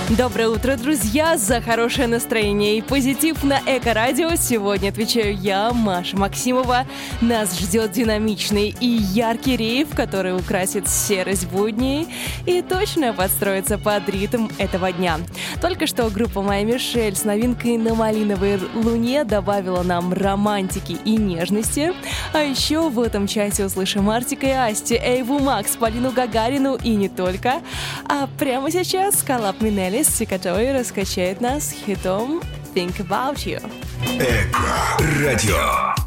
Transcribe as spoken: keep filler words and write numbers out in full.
Доброе утро, друзья! За хорошее настроение и позитив на Эко-радио сегодня отвечаю я, Маша Максимова. Нас ждет динамичный и яркий рейв, который украсит серость будней и точно подстроится под ритм этого дня. Только что группа Моя Мишель с новинкой «На малиновой луне» добавила нам романтики и нежности. А еще в этом часе услышим Артика и Асти, Эйву Макс, Полину Гагарину и не только. А прямо сейчас Коллаб Минелис, который раскачает нас хитом «Think About You». Эко-радио.